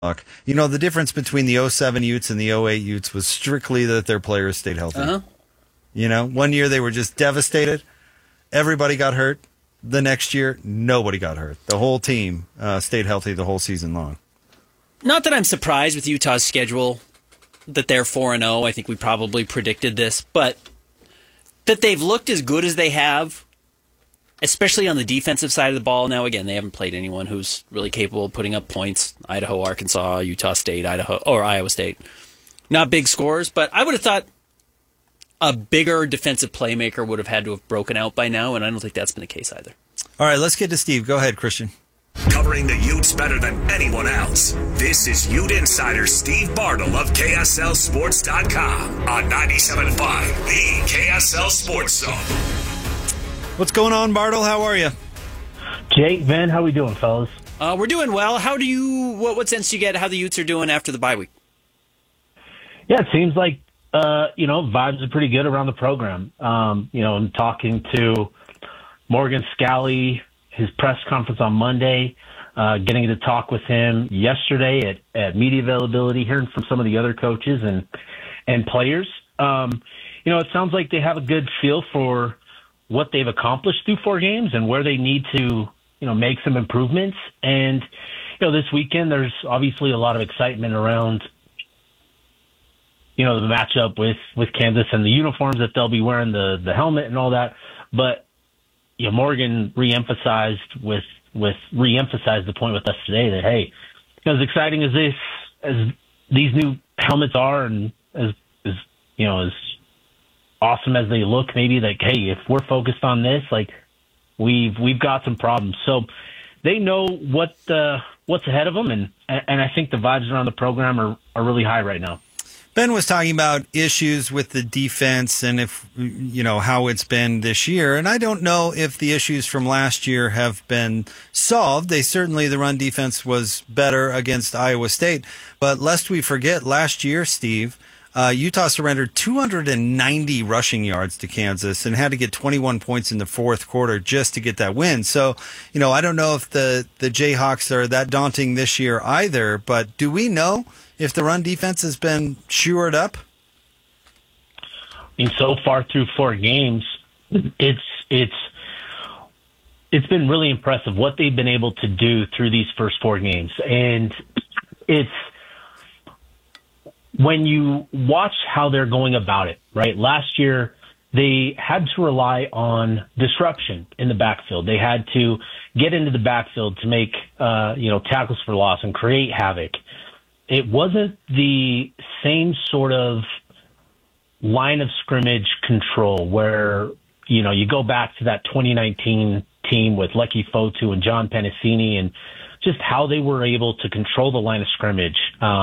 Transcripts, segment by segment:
You know, the difference between the '07 Utes and the '08 Utes was strictly that their players stayed healthy. Uh-huh. You know, one year they were just devastated. Everybody got hurt. The next year, nobody got hurt. The whole team stayed healthy the whole season long. Not that I'm surprised with Utah's schedule that they're 4-0. I think we probably predicted this, but that they've looked as good as they have, especially on the defensive side of the ball. Now, again, they haven't played anyone who's really capable of putting up points. Idaho, Arkansas, Utah State, Iowa State. Not big scores, but I would have thought a bigger defensive playmaker would have had to have broken out by now, and I don't think that's been the case either. All right, let's get to Steve. Go ahead, Christian. Covering the Utes better than anyone else. This is Ute Insider Steve Bartle of KSLSports.com on 97.5, the KSL Sports Zone. What's going on, Bartle? How are you? Jake, Vin, how we doing, fellas? We're doing well. What sense do you get how the Utes are doing after the bye week? Yeah, it seems like, vibes are pretty good around the program. I'm talking to Morgan Scally, his press conference on Monday, getting to talk with him yesterday at media availability, hearing from some of the other coaches and players. It sounds like they have a good feel for what they've accomplished through 4 games and where they need to, make some improvements. And, this weekend there's obviously a lot of excitement around, the matchup with Kansas and the uniforms that they'll be wearing, the helmet and all that. But, Morgan reemphasized the point with us today that, hey, as exciting as these new helmets are, and as awesome as they look, maybe like, hey, if we're focused on this, like we've got some problems. So they know what's ahead of them, and I think the vibes around the program are really high right now. Ben was talking about issues with the defense and how it's been this year. And I don't know if the issues from last year have been solved. The run defense was better against Iowa State. But lest we forget, last year, Steve, Utah surrendered 290 rushing yards to Kansas and had to get 21 points in the fourth quarter just to get that win. So, I don't know if the Jayhawks are that daunting this year either, but do we know if the run defense has been shored up? So far through 4 games, it's been really impressive what they've been able to do through these first 4 games. And it's when you watch how they're going about it, right? Last year, they had to rely on disruption in the backfield. They had to get into the backfield to make, tackles for loss and create havoc. It wasn't the same sort of line of scrimmage control where, you go back to that 2019 team with Leki Fotu and John Pennicini and just how they were able to control the line of scrimmage.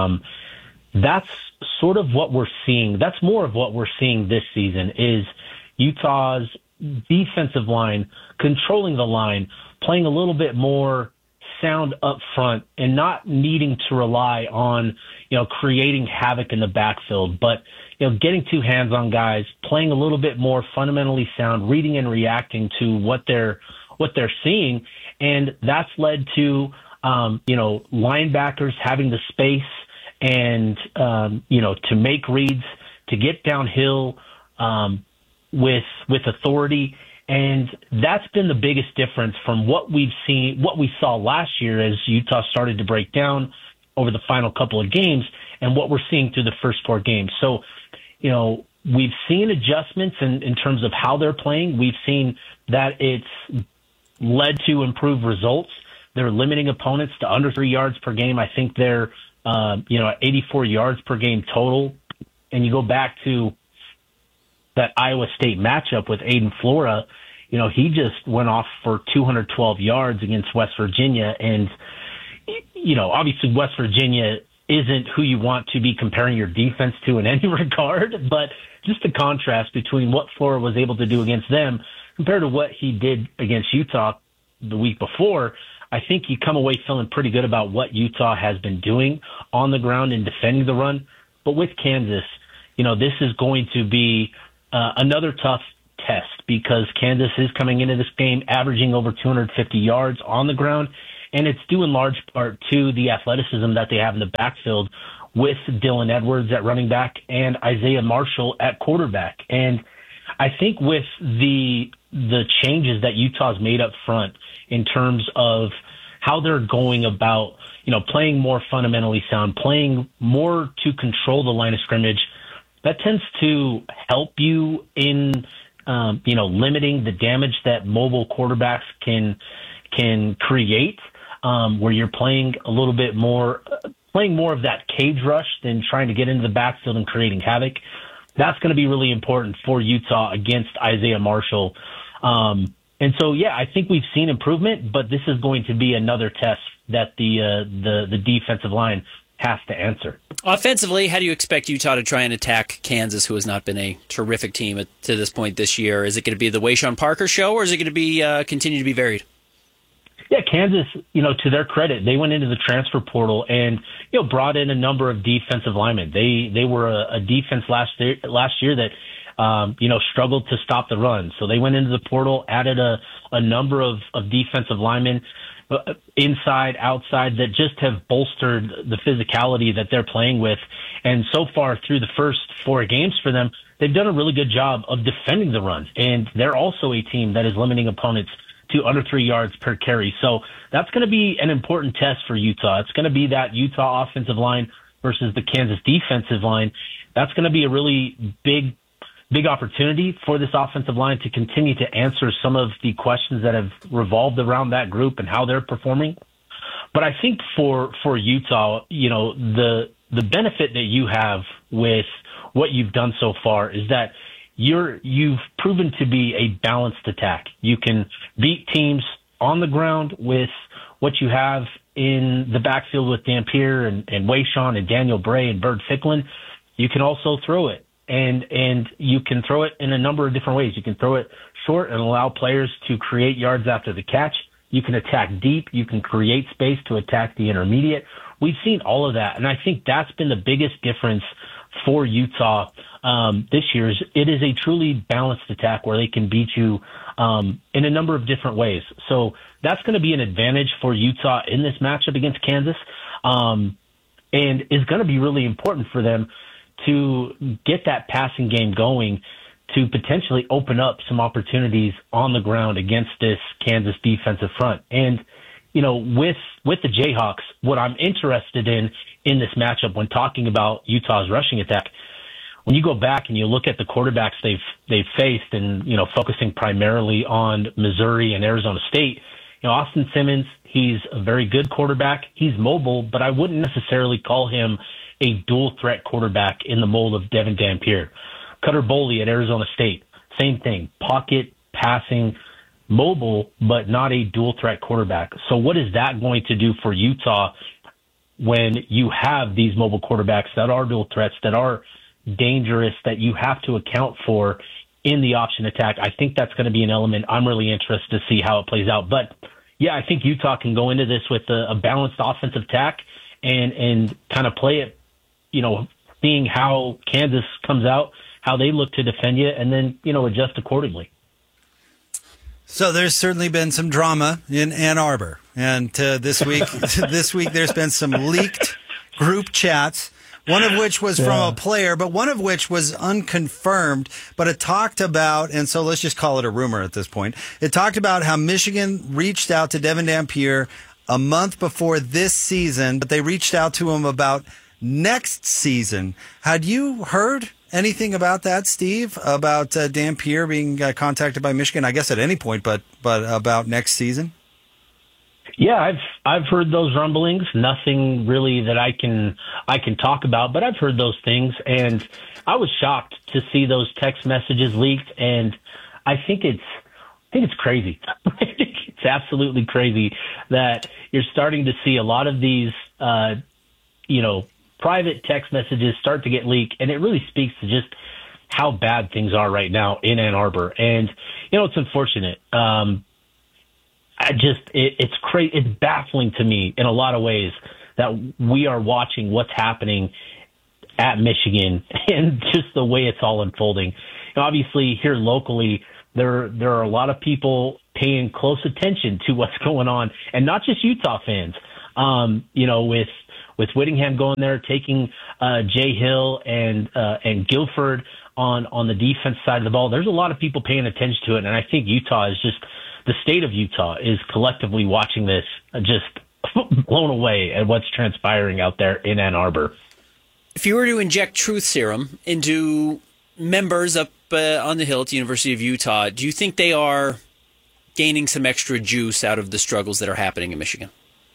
That's sort of what we're seeing. That's more of what we're seeing this season is Utah's defensive line controlling the line, playing a little bit more sound up front and not needing to rely on, creating havoc in the backfield, but, getting 2 hands on guys, playing a little bit more fundamentally sound, reading and reacting to what they're seeing. And that's led to, linebackers having the space and, to make reads, to get downhill, with authority. And that's been the biggest difference from what we saw last year as Utah started to break down over the final couple of games and what we're seeing through the first 4 games. So, we've seen adjustments in terms of how they're playing. We've seen that it's led to improved results. They're limiting opponents to under 3 yards per game. I think they're, at 84 yards per game total. And you go back to that Iowa State matchup with Aiden Flora, he just went off for 212 yards against West Virginia. And, obviously West Virginia isn't who you want to be comparing your defense to in any regard, but just the contrast between what Flora was able to do against them compared to what he did against Utah the week before, I think you come away feeling pretty good about what Utah has been doing on the ground and defending the run. But with Kansas, this is going to be another tough test because Kansas is coming into this game averaging over 250 yards on the ground. And it's due in large part to the athleticism that they have in the backfield with Dylan Edwards at running back and Isaiah Marshall at quarterback. And I think with the changes that Utah's made up front in terms of how they're going about, playing more fundamentally sound, playing more to control the line of scrimmage, that tends to help you in, limiting the damage that mobile quarterbacks can create, where you're playing a little bit more, playing more of that cage rush than trying to get into the backfield and creating havoc. That's going to be really important for Utah against Isaiah Marshall. And so, I think we've seen improvement, but this is going to be another test that the defensive line has to answer. Offensively, how do you expect Utah to try and attack Kansas, who has not been a terrific team to this point this year? Is it going to be the Wayshawn Parker show, or is it going to be continue to be varied? Yeah, Kansas, to their credit, they went into the transfer portal and, brought in a number of defensive linemen. They were a defense last year that, struggled to stop the run. So they went into the portal, added a number of defensive linemen, inside, outside, that just have bolstered the physicality that they're playing with. And so far through the first 4 games for them, they've done a really good job of defending the run. And they're also a team that is limiting opponents to under 3 yards per carry. So that's going to be an important test for Utah. It's going to be that Utah offensive line versus the Kansas defensive line. That's going to be a really big opportunity for this offensive line to continue to answer some of the questions that have revolved around that group and how they're performing. But I think for Utah, the benefit that you have with what you've done so far is that you've proven to be a balanced attack. You can beat teams on the ground with what you have in the backfield with Dampier and Wayshawn and Daniel Bray and Bird Ficklin. You can also throw it. And you can throw it in a number of different ways. You can throw it short and allow players to create yards after the catch. You can attack deep. You can create space to attack the intermediate. We've seen all of that, and I think that's been the biggest difference for Utah this year. It is a truly balanced attack where they can beat you in a number of different ways. So that's going to be an advantage for Utah in this matchup against Kansas, and is going to be really important for them to get that passing game going to potentially open up some opportunities on the ground against this Kansas defensive front. And, with the Jayhawks, what I'm interested in this matchup when talking about Utah's rushing attack, when you go back and you look at the quarterbacks they've faced and, focusing primarily on Missouri and Arizona State, Austin Simmons, he's a very good quarterback. He's mobile, but I wouldn't necessarily call him a dual threat quarterback in the mold of Devin Dampier. Cutter Boley at Arizona State, same thing. Pocket, passing, mobile, but not a dual threat quarterback. So what is that going to do for Utah when you have these mobile quarterbacks that are dual threats, that are dangerous, that you have to account for in the option attack? I think that's going to be an element I'm really interested to see how it plays out. But yeah, I think Utah can go into this with a balanced offensive attack and kind of play it, seeing how Kansas comes out, how they look to defend you, and then, adjust accordingly. So there's certainly been some drama in Ann Arbor. And this week there's been some leaked group chats, one of which was from a player, but one of which was unconfirmed. But it talked about, and so let's just call it a rumor at this point. It talked about how Michigan reached out to Devin Dampier a month before this season, but they reached out to him about next season. Had you heard anything about that, Steve, about Dampier being contacted by Michigan? I guess at any point, but about next season? Yeah, I've heard those rumblings. Nothing really that I can talk about, but I've heard those things, and I was shocked to see those text messages leaked, and I think it's crazy. I think it's absolutely crazy that you're starting to see a lot of these, private text messages start to get leaked, and it really speaks to just how bad things are right now in Ann Arbor. And, it's unfortunate. It's crazy. It's baffling to me in a lot of ways that we are watching what's happening at Michigan and just the way it's all unfolding. Obviously, here locally, there are a lot of people paying close attention to what's going on, and not just Utah fans. With Whittingham going there, taking Jay Hill and Guilford on the defense side of the ball, there's a lot of people paying attention to it, and I think Utah is just the state of Utah is collectively watching this, just blown away at what's transpiring out there in Ann Arbor. If you were to inject truth serum into members up on the Hill at the University of Utah, do you think they are gaining some extra juice out of the struggles that are happening in Michigan?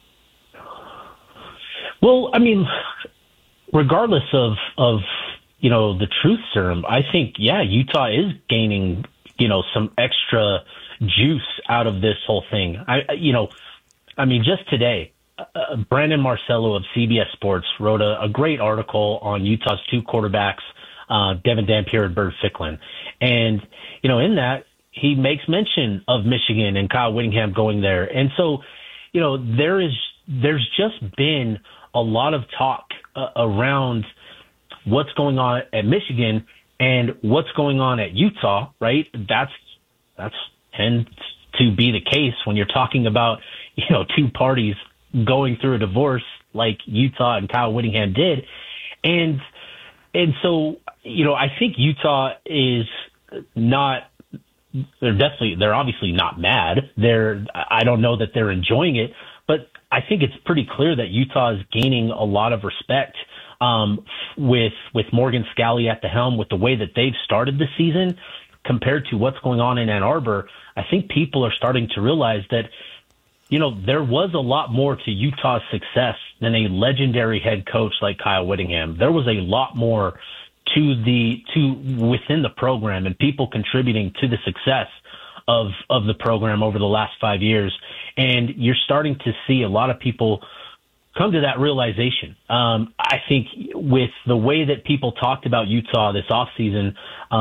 Well, I mean, regardless of the truth serum, I think, Utah is gaining, some extra juice out of this whole thing. Just today, Brandon Marcello of CBS Sports wrote a great article on Utah's two quarterbacks, Devin Dampier and Bert Ficklin. And, in that, he makes mention of Michigan and Kyle Whittingham going there. And so, there's just been a lot of talk around what's going on at Michigan and what's going on at Utah, right? That's tends to be the case when you're talking about, two parties going through a divorce like Utah and Kyle Whittingham did. And so, I think Utah is not, they're obviously not mad. I don't know that they're enjoying it, but I think it's pretty clear that Utah is gaining a lot of respect with Morgan Scalley at the helm, with the way that they've started the season compared to what's going on in Ann Arbor. I think people are starting to realize that, there was a lot more to Utah's success than a legendary head coach like Kyle Whittingham. There was a lot more within the program and people contributing to the success of the program over the last 5 years. And you're starting to see a lot of people come to that realization. I think with the way that people talked about Utah this offseason,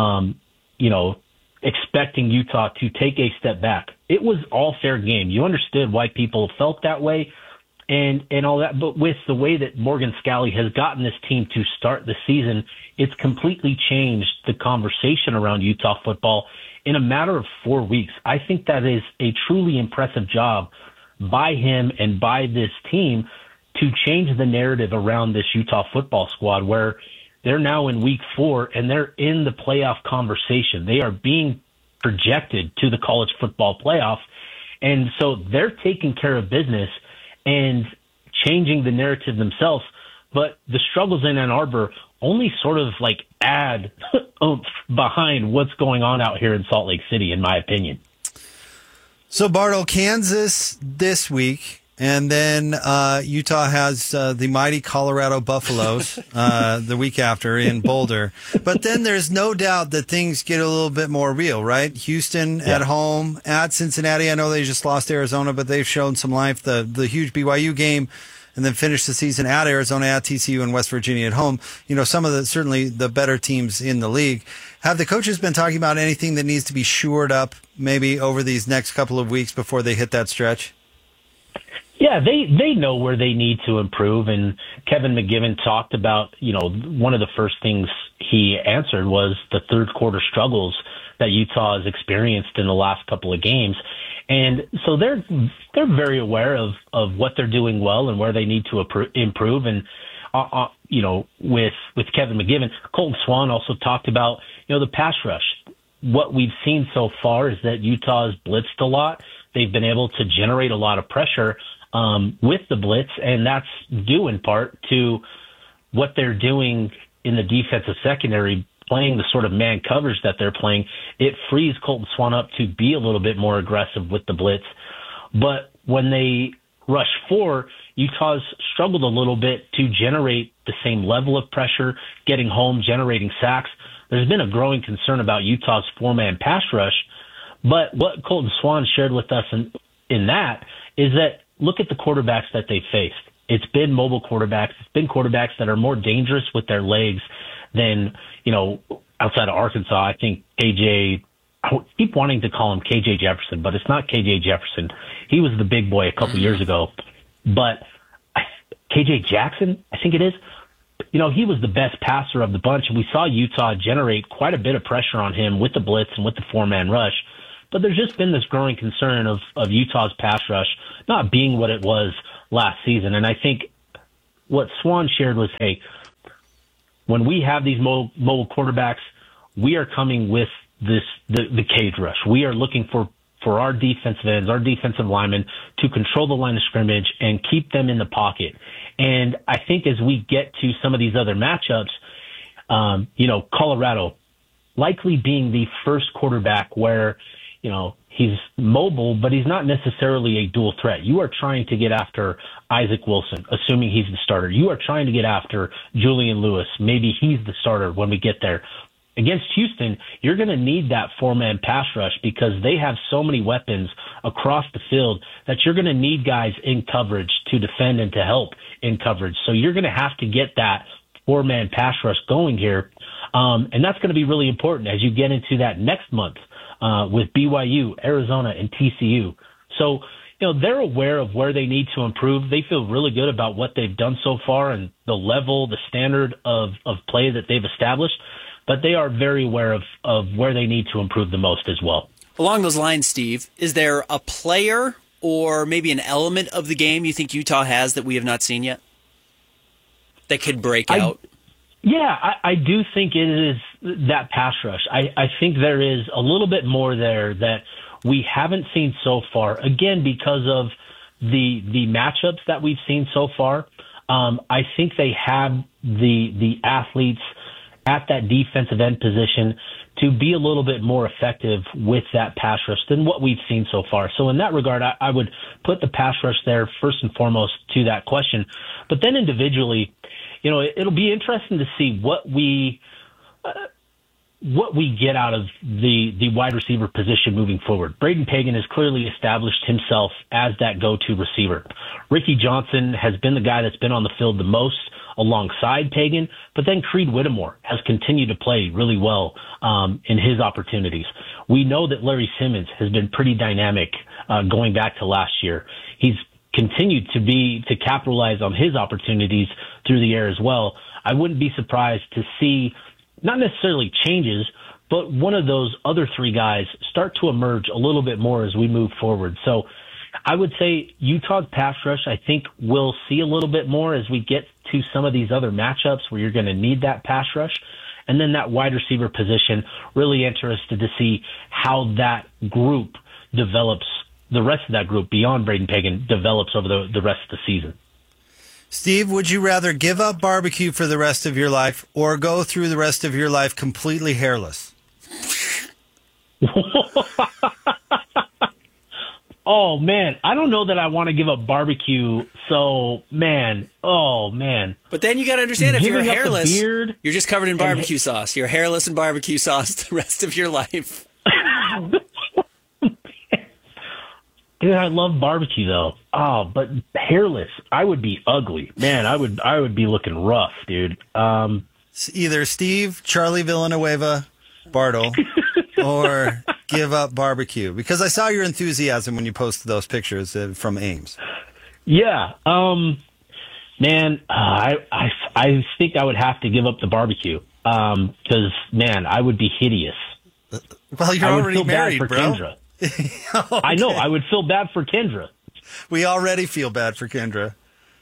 expecting Utah to take a step back, it was all fair game. You understood why people felt that way and all that. But with the way that Morgan Scalley has gotten this team to start the season, it's completely changed the conversation around Utah football in a matter of 4 weeks. I think that is a truly impressive job by him and by this team to change the narrative around this Utah football squad, where they're now in week 4 and they're in the playoff conversation. They are being projected to the college football playoff. And so they're taking care of business and changing the narrative themselves. But the struggles in Ann Arbor only sort of add oomph behind what's going on out here in Salt Lake City, in my opinion. So, Bartle, Kansas this week, and then Utah has the mighty Colorado Buffaloes the week after in Boulder. But then there's no doubt that things get a little bit more real, right? Houston at home, at Cincinnati. I know they just lost Arizona, but they've shown some life. The huge BYU game, and then finish the season at Arizona, at TCU, and West Virginia at home. Some of certainly the better teams in the league. Have the coaches been talking about anything that needs to be shored up maybe over these next couple of weeks before they hit that stretch? Yeah, they know where they need to improve. And Kevin McGiven talked about, one of the first things he answered was the third quarter struggles that Utah has experienced in the last couple of games. And so they're very aware of what they're doing well and where they need to improve. And, with Kevin McGiven, Colton Swan also talked about, the pass rush. What we've seen so far is that Utah has blitzed a lot. They've been able to generate a lot of pressure with the blitz, and that's due in part to what they're doing in the defensive secondary, playing the sort of man coverage that they're playing. It frees Colton Swan up to be a little bit more aggressive with the blitz. But when they rush 4, Utah's struggled a little bit to generate the same level of pressure, getting home, generating sacks. There's been a growing concern about Utah's 4-man pass rush. But what Colton Swan shared with us in that is that look at the quarterbacks that they faced. It's been mobile quarterbacks. It's been quarterbacks that are more dangerous with their legs than, outside of Arkansas. I think I keep wanting to call him KJ Jefferson, but it's not KJ Jefferson. He was the big boy a couple years ago. But KJ Jackson, I think it is, he was the best passer of the bunch, and we saw Utah generate quite a bit of pressure on him with the blitz and with the 4-man rush But there's just been this growing concern of Utah's pass rush not being what it was last season. And I think what Swan shared was, hey, when we have these mobile quarterbacks, we are coming with the cage rush. We are looking for our defensive ends, our defensive linemen to control the line of scrimmage and keep them in the pocket. And I think as we get to some of these other matchups, Colorado likely being the first quarterback where, he's mobile, but he's not necessarily a dual threat. You are trying to get after Isaac Wilson, assuming he's the starter. You are trying to get after Julian Lewis. Maybe he's the starter when we get there. Against Houston, you're going to need that four-man pass rush because they have so many weapons across the field that you're going to need guys in coverage to defend and to help in coverage. So you're going to have to get that four-man pass rush going here. And that's going to be really important as you get into that next month with BYU, Arizona, and TCU. So, they're aware of where they need to improve. They feel really good about what they've done so far and the level, the standard of play that they've established. But they are very aware of where they need to improve the most as well. Along those lines, Steve, is there a player or maybe an element of the game you think Utah has that we have not seen yet that could break out? Yeah, I do think it is that pass rush. I think there is a little bit more there that we haven't seen so far. Again, because of the matchups that we've seen so far, I think they have the athletes at that defensive end position to be a little bit more effective with that pass rush than what we've seen so far. So in that regard, I would put the pass rush there first and foremost to that question. But then individually, it'll be interesting to see what we get out of the wide receiver position moving forward. Braden Pagan has clearly established himself as that go-to receiver. Ricky Johnson has been the guy that's been on the field the most alongside Pagan, but then Creed Whittemore has continued to play really well in his opportunities. We know that Larry Simmons has been pretty dynamic going back to last year. He's continued to capitalize on his opportunities through the air as well. I wouldn't be surprised to see not necessarily changes, but one of those other three guys start to emerge a little bit more as we move forward. So I would say Utah's pass rush, I think we'll see a little bit more as we get to some of these other matchups where you're going to need that pass rush. And then that wide receiver position, really interested to see how that group develops, the rest of that group beyond Braden Pagan develops over the rest of the season. Steve, would you rather give up barbecue for the rest of your life or go through the rest of your life completely hairless? Oh, man, I don't know that I want to give up barbecue. So, man. But then you got to understand, if you're hairless, you're just covered in barbecue sauce. You're hairless and barbecue sauce the rest of your life. Dude, I love barbecue, though. Oh, but hairless, I would be ugly. Man, I would be looking rough, dude. Either Steve, Charlie Villanueva, Bartle, or give up barbecue. Because I saw your enthusiasm when you posted those pictures from Ames. Yeah. Man, I think I would have to give up the barbecue. Because, man, I would be hideous. Well, you're already married, bro. Kendra. Okay. I know. I would feel bad for Kendra. We already feel bad for Kendra.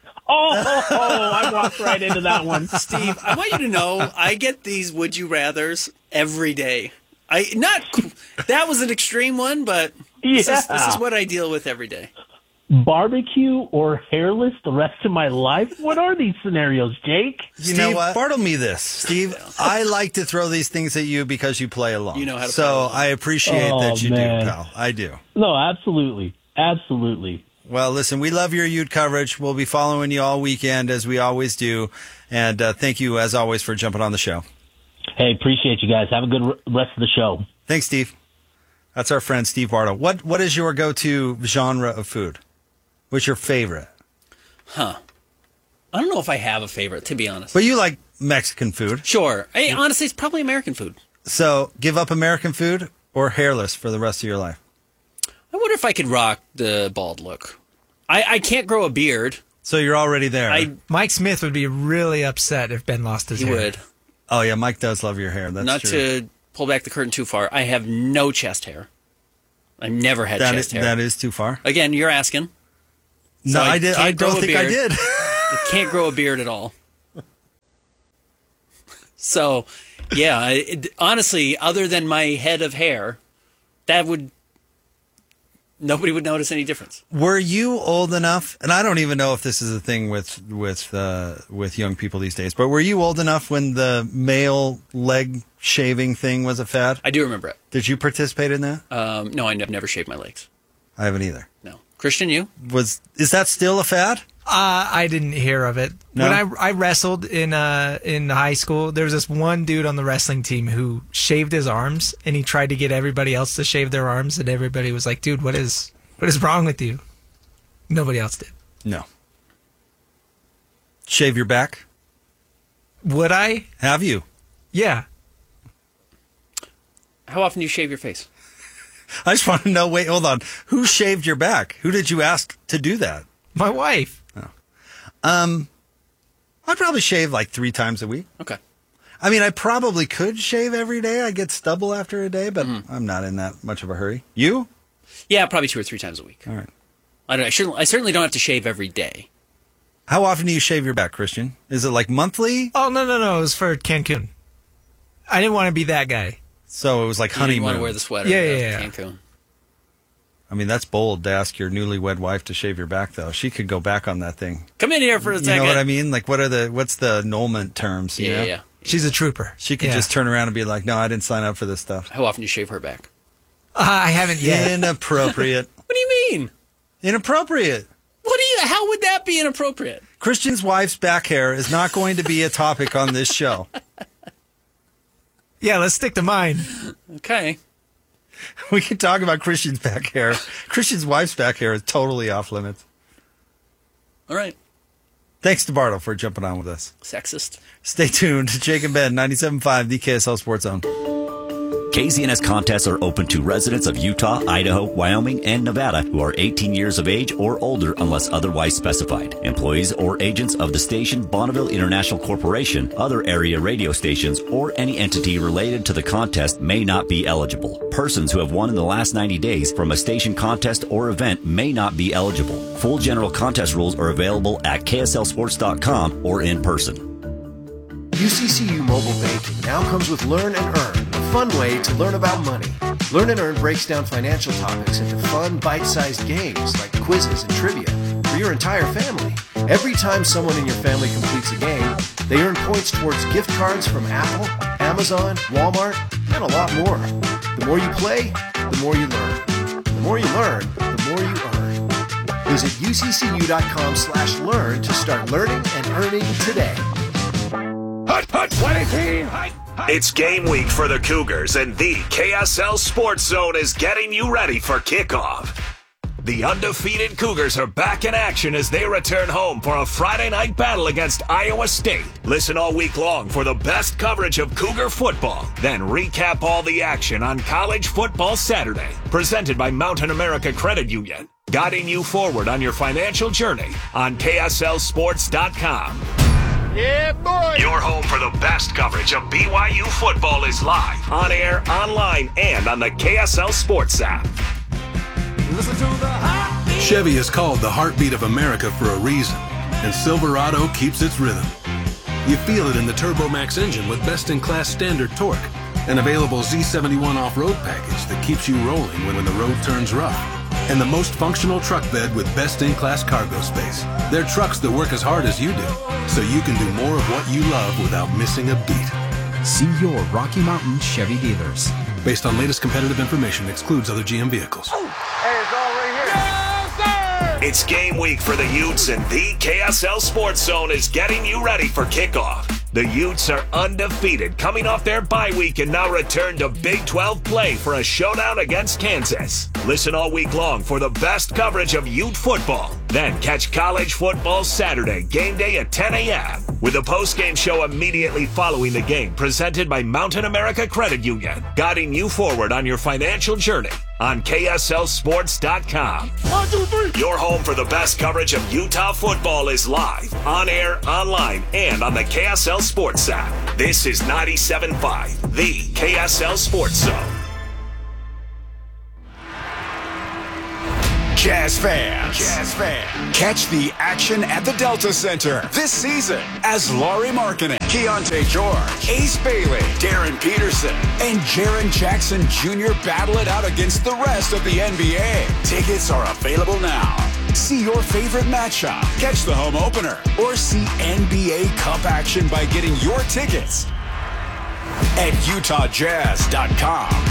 I walked right into that one. Steve, I want you to know I get these would you rathers every day. That was an extreme one, but this is what I deal with every day. Barbecue or hairless the rest of my life? What are these scenarios, Jake? You know what? Bartle me this, Steve. I like to throw these things at you because you play along. You know how to play along. I appreciate that you man. do, pal. I do. No, absolutely. Absolutely. Well, listen, we love your Ute coverage. We'll be following you all weekend, as we always do. And thank you, as always, for jumping on the show. Hey, appreciate you guys. Have a good rest of the show. Thanks, Steve. That's our friend, Steve Bartle. What is your go-to genre of food? What's your favorite? I don't know if I have a favorite, to be honest. But you like Mexican food. Sure. Hey, honestly, it's probably American food. So give up American food or hairless for the rest of your life? I wonder if I could rock the bald look. I can't grow a beard. So you're already there. Mike Smith would be really upset if Ben lost his hair. He would. Oh, yeah, Mike does love your hair. That's Not true. to pull back the curtain too far, I have no chest hair. I've never had chest hair. That is too far. Again, you're asking. No, I did. I don't think I did. I can't grow a beard at all. So, yeah, honestly, other than my head of hair, nobody would notice any difference. Were you old enough? And I don't even know if this is a thing with young people these days. But were you old enough when the male leg shaving thing was a fad? I do remember it. Did you participate in that? No, I never shaved my legs. I haven't either. No, Christian, you? Is that still a fad? I didn't hear of it. No? When I wrestled in high school, there was this one dude on the wrestling team who shaved his arms, and he tried to get everybody else to shave their arms, and everybody was like, "Dude, what is wrong with you?" Nobody else did. No. Shave your back? Would I? Have you? Yeah. How often do you shave your face? I just want to know. Wait, hold on. Who shaved your back? Who did you ask to do that? My wife. I'd probably shave like 3 times a week. Okay. I mean, I probably could shave every day. I get stubble after a day, but I'm not in that much of a hurry. You? Yeah, probably 2 or 3 times a week. All right. I certainly don't have to shave every day. How often do you shave your back, Christian? Is it like monthly? Oh, no. It was for Cancun. I didn't want to be that guy. So it was like You honeymoon. want to wear the sweater. Yeah. Cancun. I mean, that's bold to ask your newlywed wife to shave your back, though. She could go back on that thing. Come in here for a second. You know what I mean? Like, what's the annulment terms? You know? Yeah. She's a trooper. She could just turn around and be like, "No, I didn't sign up for this stuff." How often do you shave her back? I haven't yet. Inappropriate. What do you mean? Inappropriate. How would that be inappropriate? Christian's wife's back hair is not going to be a topic on this show. Yeah, let's stick to mine. Okay. We can talk about Christian's back hair. Christian's wife's back hair is totally off limits. All right. Thanks to Bartle for jumping on with us. Sexist. Stay tuned to Jake and Ben, 97.5, the KSL Sports Zone. KZNS contests are open to residents of Utah, Idaho, Wyoming, and Nevada who are 18 years of age or older unless otherwise specified. Employees or agents of the station Bonneville International Corporation, other area radio stations, or any entity related to the contest may not be eligible. Persons who have won in the last 90 days from a station contest or event may not be eligible. Full general contest rules are available at KSLSports.com or in person. UCCU Mobile Banking now comes with Learn and Earn, a fun way to learn about money. Learn and Earn breaks down financial topics into fun, bite-sized games like quizzes and trivia for your entire family. Every time someone in your family completes a game, they earn points towards gift cards from Apple, Amazon, Walmart, and a lot more. The more you play, the more you learn. The more you learn, the more you earn. Visit uccu.com/learn to start learning and earning today. It's game week for the Cougars, and the KSL Sports Zone is getting you ready for kickoff. The undefeated Cougars are back in action as they return home for a Friday night battle against Iowa State. Listen all week long for the best coverage of Cougar football. Then recap all the action on College Football Saturday, presented by Mountain America Credit Union, guiding you forward on your financial journey on KSLSports.com. Yeah, boy! Your home for the best coverage of BYU football is live, on air, online, and on the KSL Sports app. Listen to the heartbeat. Chevy is called the heartbeat of America for a reason, and Silverado keeps its rhythm. You feel it in the TurboMax engine with best-in-class standard torque, an available Z71 off-road package that keeps you rolling when the road turns rough, and the most functional truck bed with best-in-class cargo space. They're trucks that work as hard as you do, so you can do more of what you love without missing a beat. See your Rocky Mountain Chevy dealers. Based on latest competitive information, excludes other GM vehicles. Hey, it's all right here. Yes, sir! It's game week for the Utes, and the KSL Sports Zone is getting you ready for kickoff. The Utes are undefeated, coming off their bye week and now return to Big 12 play for a showdown against Kansas. Listen all week long for the best coverage of Ute football. Then catch College Football Saturday, game day at 10 a.m. with a post-game show immediately following the game, presented by Mountain America Credit Union, guiding you forward on your financial journey on KSLSports.com. 1, 2, 3. Your home for the best coverage of Utah football is live, on air, online, and on the KSL Sports app. This is 97.5, the KSL Sports Zone. Jazz fans, catch the action at the Delta Center this season as Lauri Markkanen, Keontae George, Ace Bailey, Darren Peterson, and Jaren Jackson Jr. battle it out against the rest of the NBA. Tickets are available now. See your favorite matchup, catch the home opener, or see NBA Cup action by getting your tickets at UtahJazz.com.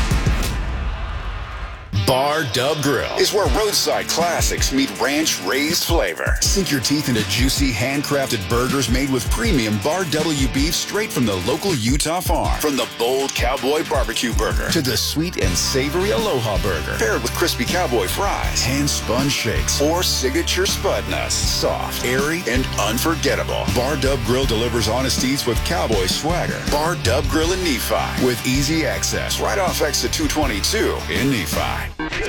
Bar Dub Grill is where roadside classics meet ranch-raised flavor. Sink your teeth into juicy, handcrafted burgers made with premium Bar W beef straight from the local Utah farm. From the bold cowboy barbecue burger to the sweet and savory Aloha burger, paired with crispy cowboy fries, hand-spun shakes, or signature spud nuts. Soft, airy, and unforgettable. Bar Dub Grill delivers honest eats with cowboy swagger. Bar Dub Grill in Nephi with easy access right off exit 222 in Nephi.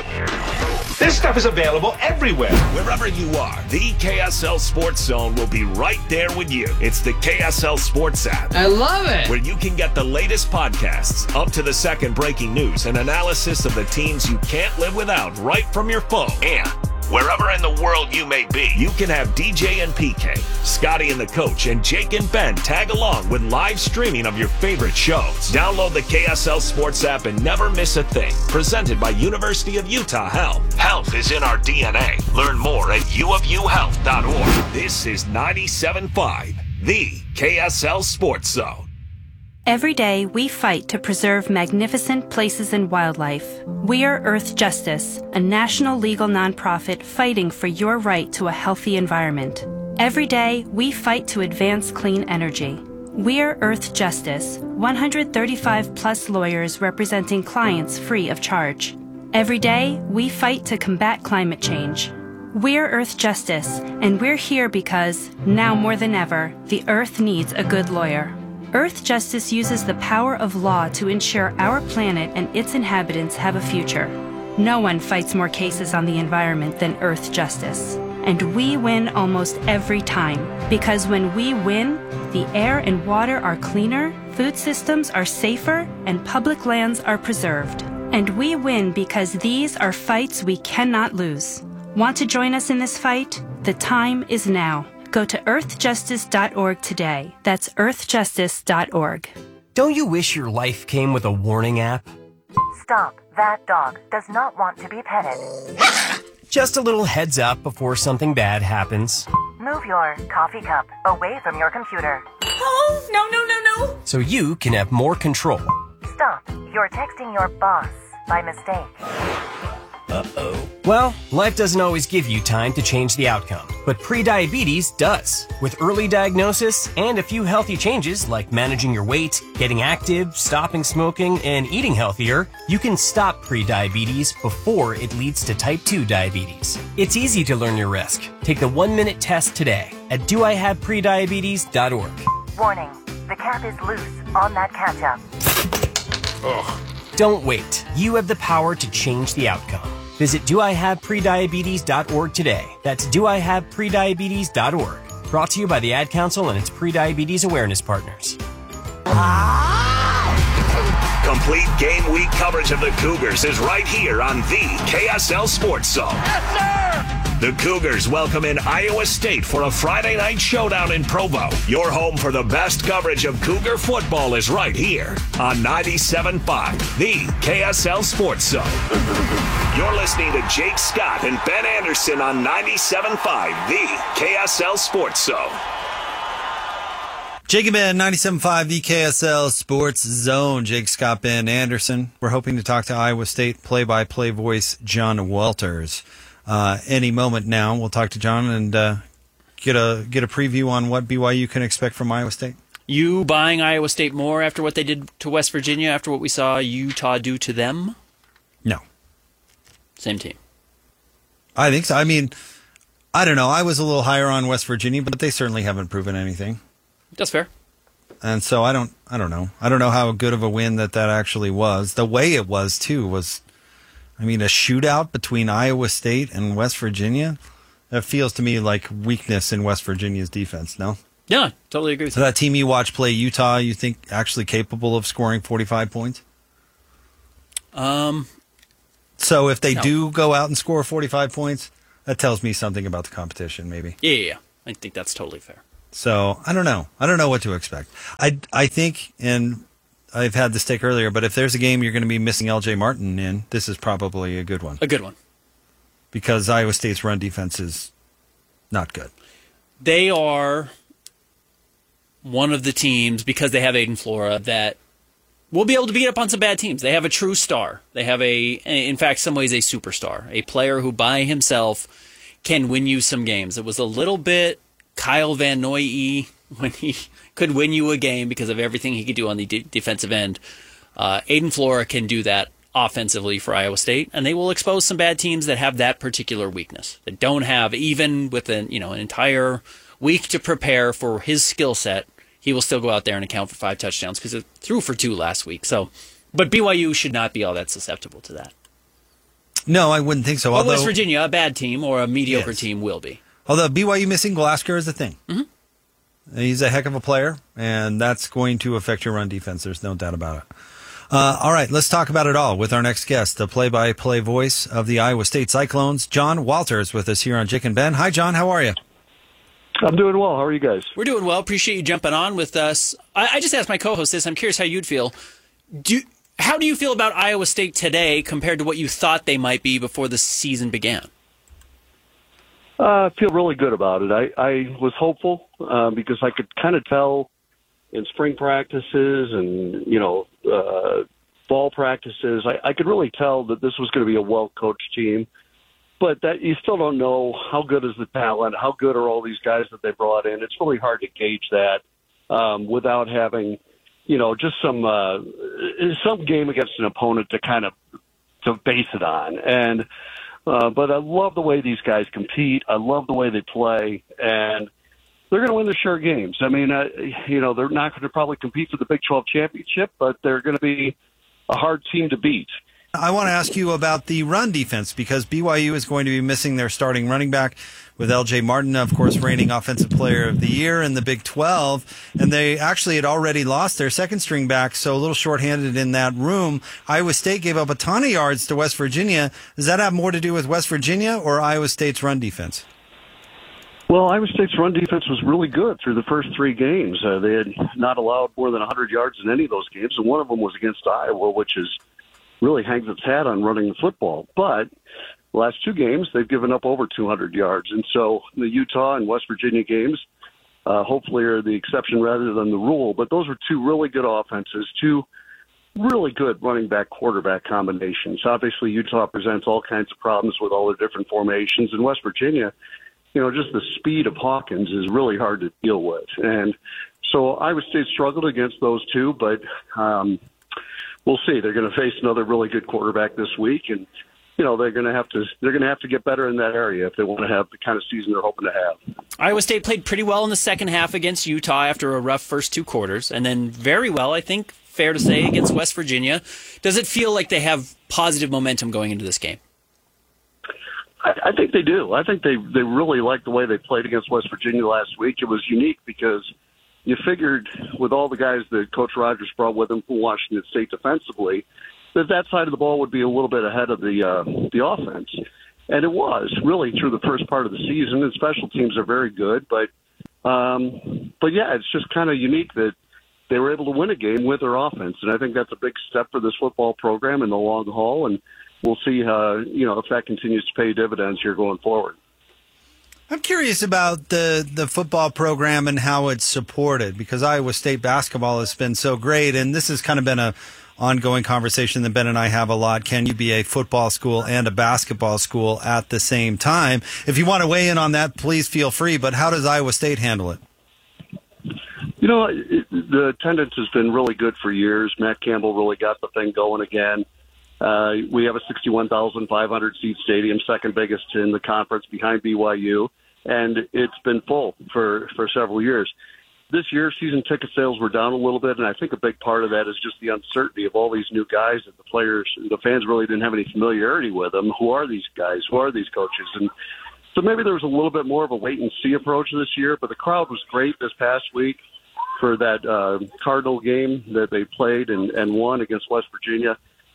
This stuff is available everywhere. Wherever you are, the KSL Sports Zone will be right there with you. It's the KSL Sports app. I love it. Where you can get the latest podcasts, up to the second breaking news, and analysis of the teams you can't live without right from your phone. And wherever in the world you may be, you can have DJ and PK, Scotty and the Coach, and Jake and Ben tag along with live streaming of your favorite shows. Download the KSL Sports app and never miss a thing. Presented by University of Utah Health. Health is in our DNA. Learn more at uofuhealth.org. This is 97.5, the KSL Sports Zone. Every day, we fight to preserve magnificent places and wildlife. We are Earth Justice, a national legal nonprofit fighting for your right to a healthy environment. Every day, we fight to advance clean energy. We are Earth Justice, 135 plus lawyers representing clients free of charge. Every day, we fight to combat climate change. We're Earth Justice, and we're here because, now more than ever, the Earth needs a good lawyer. Earth Justice uses the power of law to ensure our planet and its inhabitants have a future. No one fights more cases on the environment than Earth Justice. And we win almost every time. Because when we win, the air and water are cleaner, food systems are safer, and public lands are preserved. And we win because these are fights we cannot lose. Want to join us in this fight? The time is now. Go to earthjustice.org today. That's earthjustice.org. Don't you wish your life came with a warning app? Stop. That dog does not want to be petted. Just a little heads up before something bad happens. Move your coffee cup away from your computer. Oh, no. So you can have more control. Stop. You're texting your boss by mistake. Uh-oh. Well, life doesn't always give you time to change the outcome, but prediabetes does. With early diagnosis and a few healthy changes like managing your weight, getting active, stopping smoking, and eating healthier, you can stop prediabetes before it leads to type 2 diabetes. It's easy to learn your risk. Take the 1-minute test today at doihaveprediabetes.org. Warning, the cap is loose on that ketchup. Ugh. Don't wait. You have the power to change the outcome. Visit doihaveprediabetes.org today. That's doihaveprediabetes.org. Brought to you by the Ad Council and its prediabetes awareness partners. Complete game week coverage of the Cougars is right here on the KSL Sports Zone. Yes, sir! The Cougars welcome in Iowa State for a Friday night showdown in Provo. Your home for the best coverage of Cougar football is right here on 97.5, the KSL Sports Zone. You're listening to Jake Scott and Ben Anderson on 97.5, the KSL Sports Zone. Jake and Ben, 97.5, the KSL Sports Zone. Jake Scott, Ben Anderson. We're hoping to talk to Iowa State play-by-play voice John Walters. Any moment now, we'll talk to John and get a preview on what BYU can expect from Iowa State. You buying Iowa State more after what they did to West Virginia, after what we saw Utah do to them? No. Same team. I think so. I mean, I don't know. I was a little higher on West Virginia, but they certainly haven't proven anything. That's fair. And so I don't know. I don't know how good of a win that actually was. The way it was, too, was, I mean, a shootout between Iowa State and West Virginia. That feels to me like weakness in West Virginia's defense, no? Yeah, totally agree with you. So that team you watch play Utah, you think actually capable of scoring 45 points? So if they do go out and score 45 points, that tells me something about the competition, maybe. Yeah. I think that's totally fair. So I don't know. I don't know what to expect. I think, and I've had this take earlier, but if there's a game you're going to be missing L.J. Martin in, this is probably a good one. A good one. Because Iowa State's run defense is not good. They are one of the teams, because they have Aiden Flora, that will be able to beat up on some bad teams. They have a true star. They have in fact, some ways a superstar, a player who by himself can win you some games. It was a little bit Kyle Van Noy when he could win you a game because of everything he could do on the defensive end. Aiden Flora can do that offensively for Iowa State, and they will expose some bad teams that have that particular weakness, that don't have, even with an entire week to prepare for his skill set, he will still go out there and account for 5 touchdowns because it threw for 2 last week. So, but BYU should not be all that susceptible to that. No, I wouldn't think so. Well, West Virginia, a bad team or a mediocre team, will be. Although BYU missing Glasgow is a thing. Mm-hmm. He's a heck of a player, and that's going to affect your run defense. There's no doubt about it. All right, let's talk about it all with our next guest, the play-by-play voice of the Iowa State Cyclones, John Walters, with us here on Jick and Ben. Hi, John. How are you? I'm doing well. How are you guys? We're doing well. Appreciate you jumping on with us. I just asked my co-host this. I'm curious how you'd feel. How do you feel about Iowa State today compared to what you thought they might be before the season began? I feel really good about it. I was hopeful because I could kind of tell in spring practices and, fall practices, I could really tell that this was going to be a well-coached team. But that you still don't know how good is the talent, how good are all these guys that they brought in. It's really hard to gauge that without having, just some game against an opponent to base it on. And but I love the way these guys compete. I love the way they play, and they're going to win the sure games. I mean, they're not going to probably compete for the Big 12 championship, but they're going to be a hard team to beat. I want to ask you about the run defense because BYU is going to be missing their starting running back with L.J. Martin, of course, reigning Offensive Player of the Year in the Big 12. And they actually had already lost their second string back, so a little shorthanded in that room. Iowa State gave up a ton of yards to West Virginia. Does that have more to do with West Virginia or Iowa State's run defense? Well, Iowa State's run defense was really good through the first 3 games. They had not allowed more than 100 yards in any of those games, and one of them was against Iowa, which is really hangs its hat on running the football. But the last 2 games, they've given up over 200 yards. And so the Utah and West Virginia games hopefully are the exception rather than the rule. But those were 2 really good offenses, 2 really good running back-quarterback combinations. Obviously, Utah presents all kinds of problems with all the different formations. And West Virginia, just the speed of Hawkins is really hard to deal with. And so Iowa State struggled against those 2, but we'll see. They're going to face another really good quarterback this week, and they're going to have to get better in that area if they want to have the kind of season they're hoping to have. Iowa State played pretty well in the second half against Utah after a rough first 2 quarters, and then very well, I think, fair to say, against West Virginia. Does it feel like they have positive momentum going into this game? I think they do. I think they really like the way they played against West Virginia last week. It was unique because you figured with all the guys that Coach Rogers brought with him from Washington State defensively, that side of the ball would be a little bit ahead of the offense. And it was really through the first part of the season, and special teams are very good. But yeah, it's just kind of unique that they were able to win a game with their offense. And I think that's a big step for this football program in the long haul. And we'll see if that continues to pay dividends here going forward. I'm curious about the football program and how it's supported because Iowa State basketball has been so great, and this has kind of been an ongoing conversation that Ben and I have a lot. Can you be a football school and a basketball school at the same time? If you want to weigh in on that, please feel free, but how does Iowa State handle it? The attendance has been really good for years. Matt Campbell really got the thing going again. We have a 61,500 seat stadium, second biggest in the conference behind BYU, and it's been full for several years. This year, season ticket sales were down a little bit, and I think a big part of that is just the uncertainty of all these new guys that the fans really didn't have any familiarity with them. Who are these guys? Who are these coaches? And so maybe there was a little bit more of a wait-and-see approach this year, but the crowd was great this past week for that Cardinal game that they played and won against West Virginia.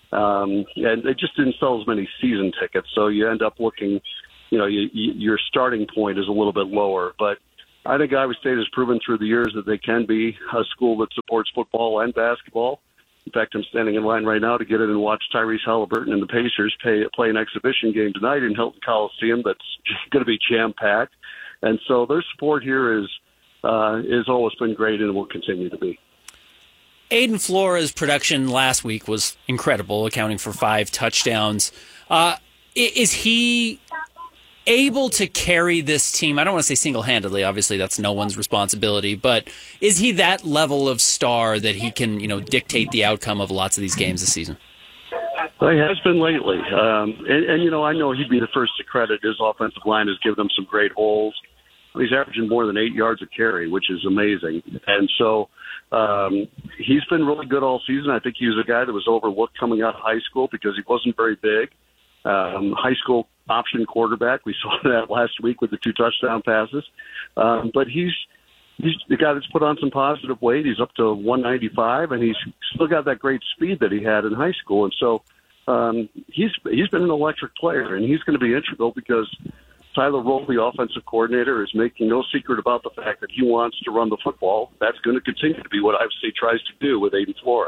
and they just didn't sell as many season tickets. So you end up looking, your starting point is a little bit lower. But I think Iowa State has proven through the years that they can be a school that supports football and basketball. In fact, I'm standing in line right now to get in and watch Tyrese Halliburton and the Pacers play an exhibition game tonight in Hilton Coliseum that's going to be jam-packed. And so their support here is always been great and will continue to be. Aiden Flora's production last week was incredible, accounting for 5 touchdowns. Is he able to carry this team? I don't want to say single-handedly. Obviously, that's no one's responsibility. But is he that level of star that he can, dictate the outcome of lots of these games this season? Well, he has been lately. I know he'd be the first to credit his offensive line has given him some great holes. He's averaging more than 8 yards a carry, which is amazing. And so he's been really good all season. I think he was a guy that was overlooked coming out of high school because he wasn't very big. High school option quarterback. We saw that last week with the 2 touchdown passes. But he's the guy that's put on some positive weight. He's up to 195, and he's still got that great speed that he had in high school. And so he's been an electric player, and he's going to be integral because Tyler Roll, the offensive coordinator, is making no secret about the fact that he wants to run the football. That's going to continue to be what Iowa State tries to do with Aiden Flora.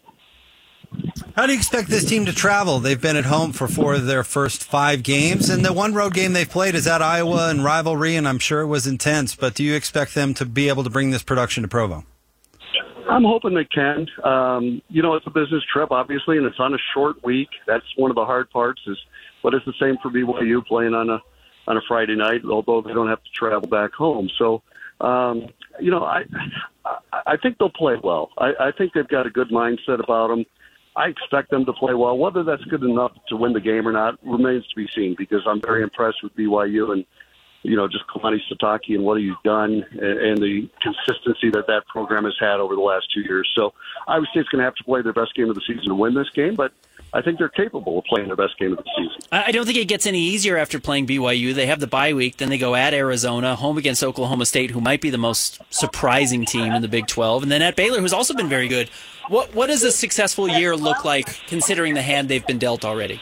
How do you expect this team to travel? They've been at home for 4 of their first 5 games, and the one road game they've played is at Iowa and rivalry, and I'm sure it was intense. But do you expect them to be able to bring this production to Provo? I'm hoping they can. It's a business trip, obviously, and it's on a short week. That's one of the hard parts. But it's the same for BYU playing on a Friday night, although they don't have to travel back home. So, I think they'll play well. I think they've got a good mindset about them. I expect them to play well. Whether that's good enough to win the game or not remains to be seen because I'm very impressed with BYU and, just Kalani Sitake and what he's done and the consistency that program has had over the last 2 years. So Iowa State's going to have to play their best game of the season to win this game, but I think they're capable of playing their best game of the season. I don't think it gets any easier after playing BYU. They have the bye week, then they go at Arizona, home against Oklahoma State, who might be the most surprising team in the Big 12, and then at Baylor, who's also been very good. What does a successful year look like, considering the hand they've been dealt already?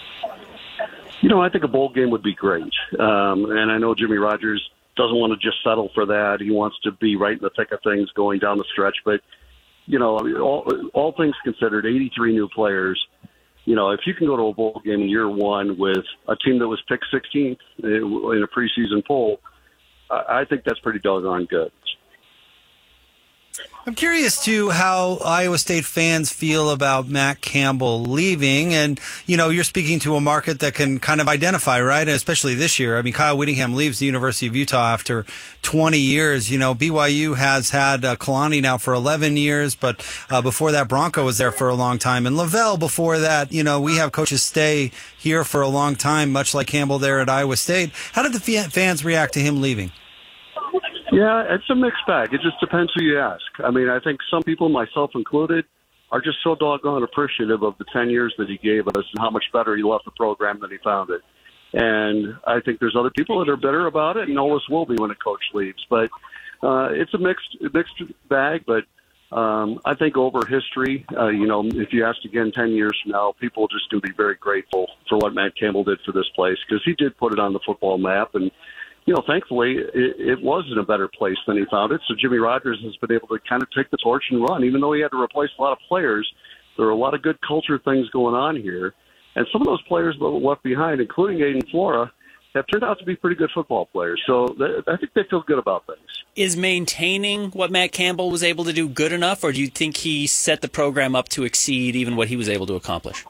I think a bowl game would be great. And I know Jimmy Rogers doesn't want to just settle for that. He wants to be right in the thick of things going down the stretch. But, all things considered, 83 new players. If you can go to a bowl game in year one with a team that was picked 16th in a preseason poll, I think that's pretty doggone good. I'm curious, too, how Iowa State fans feel about Matt Campbell leaving. And, you're speaking to a market that can kind of identify, right? And especially this year. I mean, Kyle Whittingham leaves the University of Utah after 20 years. BYU has had Kalani now for 11 years, but before that, Bronco was there for a long time. And Lavelle before that, we have coaches stay here for a long time, much like Campbell there at Iowa State. How did the fans react to him leaving? Yeah, it's a mixed bag. It just depends who you ask. I mean, I think some people, myself included, are just so doggone appreciative of the 10 years that he gave us and how much better he left the program than he found it. And I think there's other people that are bitter about it, and always will be when a coach leaves. But it's a mixed bag. But I think over history, if you asked again 10 years from now, people are just going to be very grateful for what Matt Campbell did for this place because he did put it on the football map. And thankfully, it was in a better place than he found it. So Jimmy Rogers has been able to kind of take the torch and run. Even though he had to replace a lot of players, there are a lot of good culture things going on here. And some of those players that were left behind, including Aiden Flora, have turned out to be pretty good football players. So I think they feel good about things. Is maintaining what Matt Campbell was able to do good enough, or do you think he set the program up to exceed even what he was able to accomplish?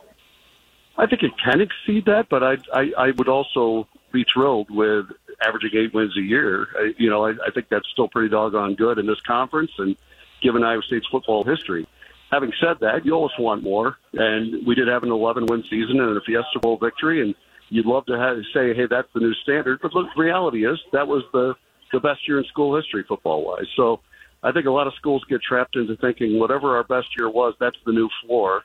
I think it can exceed that, but I would also be thrilled with averaging 8 wins a year. I think that's still pretty doggone good in this conference and given Iowa State's football history. Having said that, you always want more, and we did have an 11-win season and a Fiesta Bowl victory, and you'd love to say, hey, that's the new standard. But look, the reality is that was the best year in school history football-wise. So I think a lot of schools get trapped into thinking whatever our best year was, that's the new floor.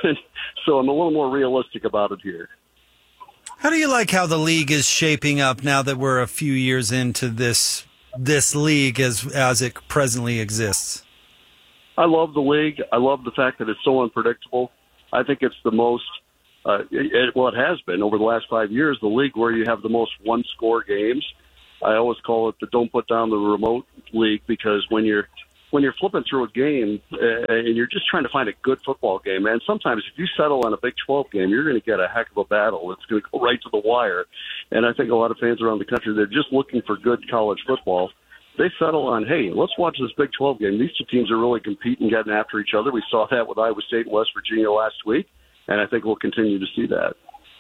So I'm a little more realistic about it here. How do you like how the league is shaping up now that we're a few years into this league as it presently exists? I love the league. I love the fact that it's so unpredictable. I think it's the most, it has been over the last 5 years, the league where you have the most one-score games. I always call it the don't put down the remote league, because when you're flipping through a game and you're just trying to find a good football game, and sometimes if you settle on a Big 12 game, you're going to get a heck of a battle. It's going to go right to the wire. And I think a lot of fans around the country, they're just looking for good college football. They settle on, hey, let's watch this Big 12 game. These two teams are really competing, getting after each other. We saw that with Iowa State and West Virginia last week, and I think we'll continue to see that.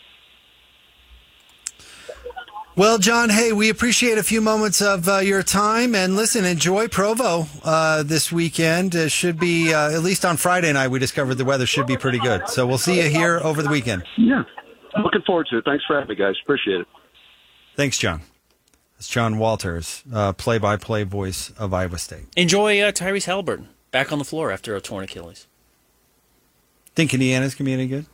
Well, John, hey, we appreciate a few moments of your time. And listen, enjoy Provo this weekend. It should be, at least on Friday night, we discovered the weather should be pretty good. So we'll see you here over the weekend. Yeah, I'm looking forward to it. Thanks for having me, guys. Appreciate it. Thanks, John. It's John Walters, play-by-play voice of Iowa State. Enjoy Tyrese Halliburton back on the floor after a torn Achilles. Think Indiana's going to be any good?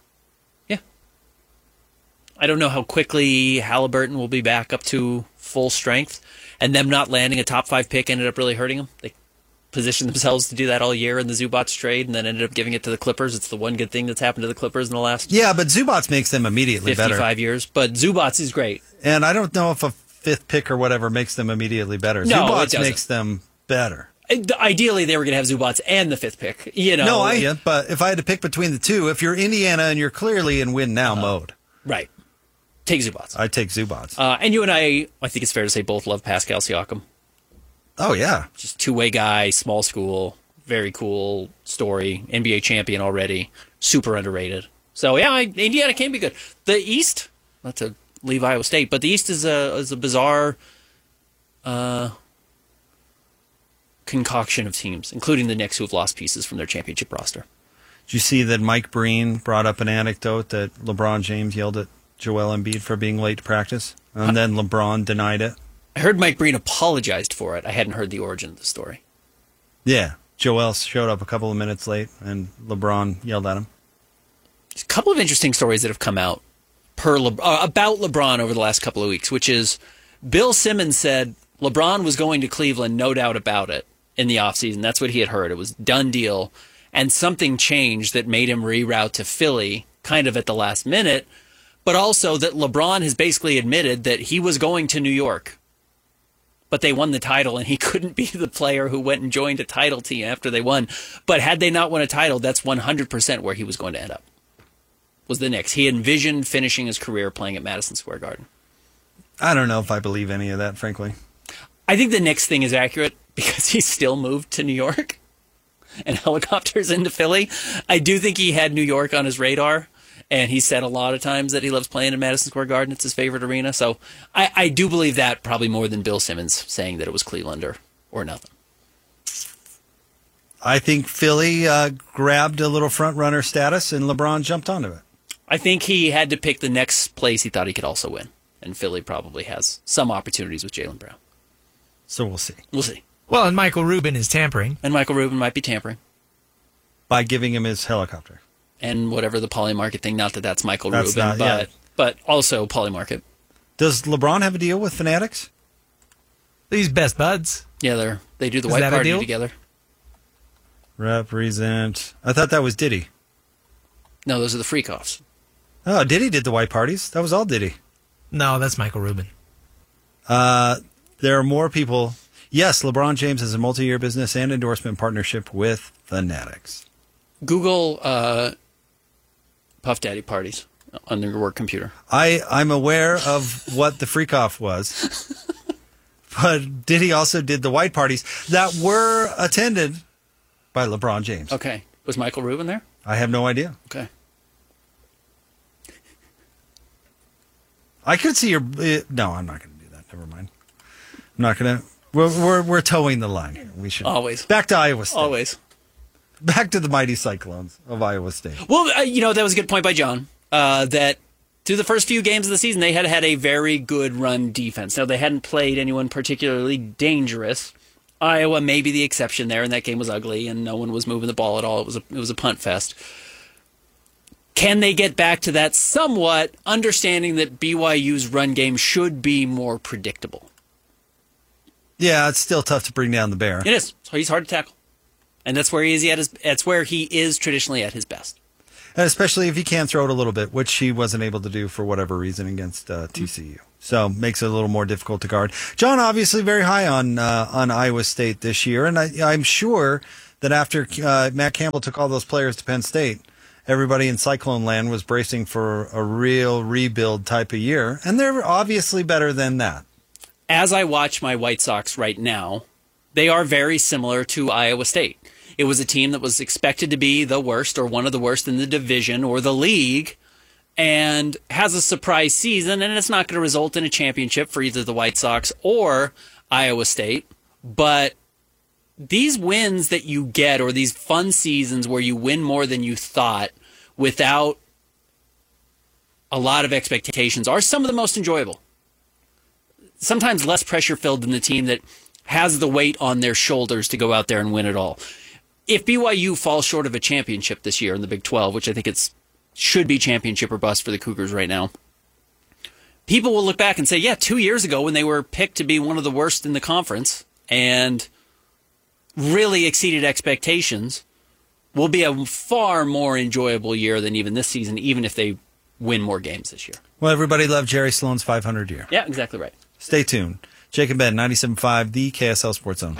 I don't know how quickly Halliburton will be back up to full strength, and them not landing a top 5 pick ended up really hurting them. They positioned themselves to do that all year in the Zubats trade, and then ended up giving it to the Clippers. It's the one good thing that's happened to the Clippers in the last but Zubats makes them immediately 55 better. years. But Zubats is great. And I don't know if a 5th pick or whatever makes them immediately better. No, Zubats makes them better. Ideally, they were going to have Zubats and the 5th pick. But if I had to pick between the two, if you're Indiana and you're clearly in win-now mode. Right. Take Zubats. I'd take Zubats. And you and I think it's fair to say both love Pascal Siakam. Oh, yeah. Just two-way guy, small school, very cool story, NBA champion already, super underrated. So, yeah, Indiana can be good. The East, not to leave Iowa State, but the East is a bizarre concoction of teams, including the Knicks, who have lost pieces from their championship roster. Did you see that Mike Breen brought up an anecdote that LeBron James yelled at Joel Embiid for being late to practice, and then LeBron denied it? I heard Mike Breen apologized for it. I hadn't heard the origin of the story. Yeah. Joel showed up a couple of minutes late, and LeBron yelled at him. There's a couple of interesting stories that have come out about LeBron over the last couple of weeks, which is Bill Simmons said LeBron was going to Cleveland, no doubt about it, in the offseason. That's what he had heard. It was done deal. And something changed that made him reroute to Philly kind of at the last minute, but also that LeBron has basically admitted that he was going to New York, but they won the title and he couldn't be the player who went and joined a title team after they won. But had they not won a title, that's 100% where he was going to end up, was the Knicks. He envisioned finishing his career playing at Madison Square Garden. I don't know if I believe any of that, frankly. I think the Knicks thing is accurate because he still moved to New York and helicopters into Philly. I do think he had New York on his radar. And he said a lot of times that he loves playing in Madison Square Garden. It's his favorite arena. So I do believe that probably more than Bill Simmons saying that it was Cleveland or nothing. I think Philly grabbed a little front-runner status, and LeBron jumped onto it. I think he had to pick the next place he thought he could also win. And Philly probably has some opportunities with Jaylen Brown. So we'll see. We'll see. Well, and Michael Rubin is tampering. And Michael Rubin might be tampering. By giving him his helicopter. And whatever the Polymarket thing, not that that's Michael That's Rubin, not- but also Polymarket. Does LeBron have a deal with Fanatics? These best buds. Yeah, they do the Is white that a party deal? together. Represent. I thought that was Diddy. No, those are the freak-offs. Oh, Diddy did the white parties. That was all Diddy. No, that's Michael Rubin. There are more people. Yes, LeBron James has a multi-year business and endorsement partnership with Fanatics. Google Puff Daddy parties on your work computer. I'm aware of what the freak-off was, but Diddy also did the white parties that were attended by LeBron James. Okay. Was Michael Rubin there? I have no idea. Okay. I could see your... no, I'm not going to do that. Never mind. I'm not going to... We're towing the line here. We should... Always. Back to Iowa State. Always. Back to the mighty Cyclones of Iowa State. Well, that was a good point by John, that through the first few games of the season, they had a very good run defense. Now, they hadn't played anyone particularly dangerous. Iowa may be the exception there, and that game was ugly, and no one was moving the ball at all. It was a punt fest. Can they get back to that somewhat, understanding that BYU's run game should be more predictable? Yeah, it's still tough to bring down the bear. It is. So he's hard to tackle. And that's where he is traditionally at his best. And especially if he can throw it a little bit, which he wasn't able to do for whatever reason against TCU. So makes it a little more difficult to guard. John, obviously very high on Iowa State this year, and I'm sure that after Matt Campbell took all those players to Penn State, everybody in Cyclone Land was bracing for a real rebuild type of year, and they're obviously better than that. As I watch my White Sox right now, they are very similar to Iowa State. It was a team that was expected to be the worst or one of the worst in the division or the league, and has a surprise season, and it's not going to result in a championship for either the White Sox or Iowa State. But these wins that you get, or these fun seasons where you win more than you thought without a lot of expectations, are some of the most enjoyable. Sometimes less pressure-filled than the team that has the weight on their shoulders to go out there and win it all. If BYU falls short of a championship this year in the Big 12, which I think should be championship or bust for the Cougars right now, people will look back and say, yeah, 2 years ago when they were picked to be one of the worst in the conference and really exceeded expectations, will be a far more enjoyable year than even this season, even if they win more games this year. Well, everybody loved Jerry Sloan's 500 year. Yeah, exactly right. Stay tuned. Jake and Ben, 97.5, the KSL Sports Zone.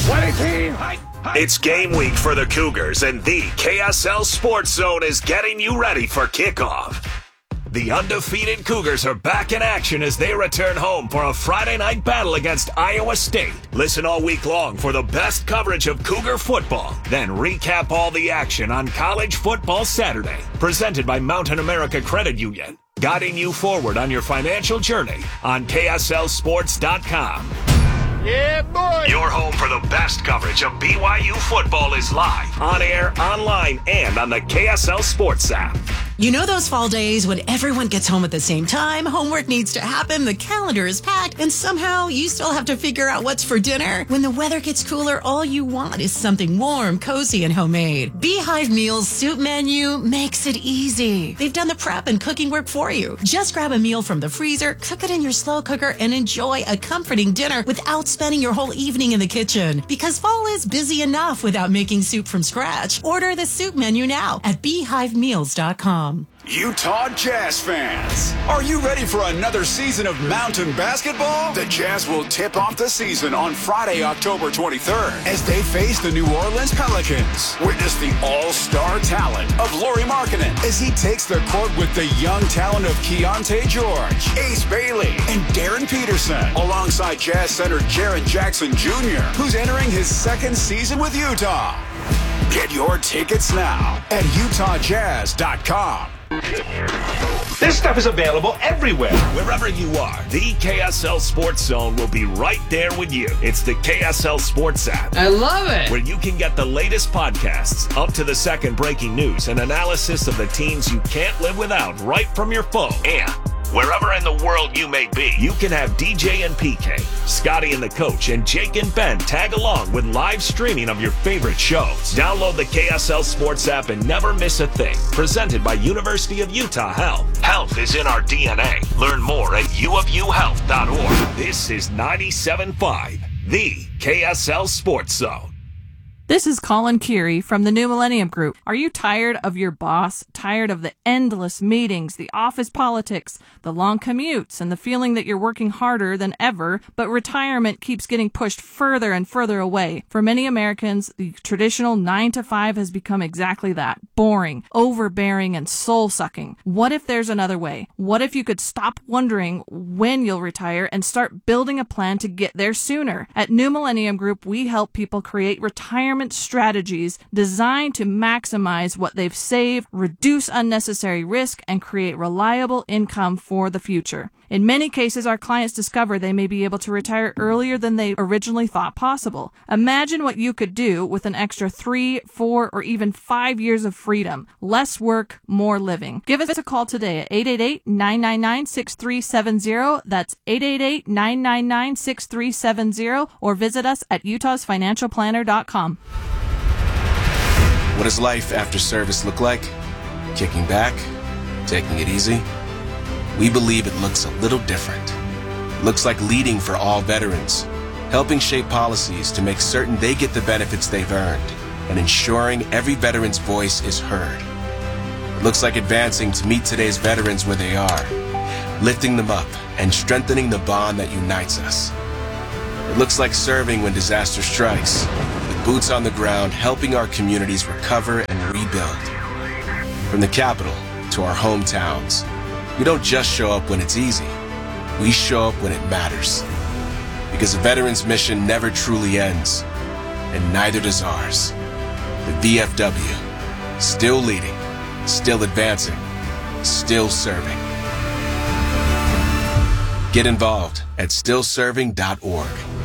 It's game week for the Cougars, and the KSL Sports Zone is getting you ready for kickoff. The undefeated Cougars are back in action as they return home for a Friday night battle against Iowa State. Listen all week long for the best coverage of Cougar football. Then recap all the action on College Football Saturday. Presented by Mountain America Credit Union. Guiding you forward on your financial journey on KSLSports.com. Yeah, boy! Your home for the best coverage of BYU football is live, on air, online, and on the KSL Sports app. You know those fall days when everyone gets home at the same time, homework needs to happen, the calendar is packed, and somehow you still have to figure out what's for dinner? When the weather gets cooler, all you want is something warm, cozy, and homemade. Beehive Meals Soup Menu makes it easy. They've done the prep and cooking work for you. Just grab a meal from the freezer, cook it in your slow cooker, and enjoy a comforting dinner without spending your whole evening in the kitchen. Because fall is busy enough without making soup from scratch. Order the soup menu now at beehivemeals.com. Utah Jazz fans, are you ready for another season of Mountain Basketball? The Jazz will tip off the season on Friday, October 23rd, as they face the New Orleans Pelicans. Witness the all-star talent of Lauri Markkanen as he takes the court with the young talent of Keontae George, Ace Bailey, and Darren Peterson, alongside Jazz center Jaren Jackson Jr., who's entering his second season with Utah. Get your tickets now at UtahJazz.com. This stuff is available everywhere. Wherever you are, the KSL Sports Zone will be right there with you. It's the KSL Sports app. I love it. Where you can get the latest podcasts, up to the second breaking news, and analysis of the teams you can't live without right from your phone. And wherever in the world you may be, you can have DJ and PK, Scotty and the Coach, and Jake and Ben tag along with live streaming of your favorite shows. Download the KSL Sports app and never miss a thing. Presented by University of Utah Health. Health is in our DNA. Learn more at uofuhealth.org. This is 97.5, the KSL Sports Zone. This is Colin Keary from the New Millennium Group. Are you tired of your boss? Tired of the endless meetings, the office politics, the long commutes, and the feeling that you're working harder than ever, but retirement keeps getting pushed further and further away? For many Americans, the traditional 9-to-5 has become exactly that. Boring, overbearing, and soul-sucking. What if there's another way? What if you could stop wondering when you'll retire and start building a plan to get there sooner? At New Millennium Group, we help people create retirement strategies designed to maximize what they've saved, reduce unnecessary risk, and create reliable income for the future. In many cases, our clients discover they may be able to retire earlier than they originally thought possible. Imagine what you could do with an extra 3, 4, or even 5 years of freedom. Less work, more living. Give us a call today at 888-999-6370. That's 888-999-6370, or visit us at utahsfinancialplanner.com. What does life after service look like? Kicking back? Taking it easy? We believe it looks a little different. Looks like leading for all veterans, helping shape policies to make certain they get the benefits they've earned, and ensuring every veteran's voice is heard. It looks like advancing to meet today's veterans where they are, lifting them up and strengthening the bond that unites us. It looks like serving when disaster strikes, with boots on the ground helping our communities recover and rebuild. From the capital to our hometowns, we don't just show up when it's easy. We show up when it matters. Because a veteran's mission never truly ends, and neither does ours. The VFW, still leading, still advancing, still serving. Get involved at stillserving.org.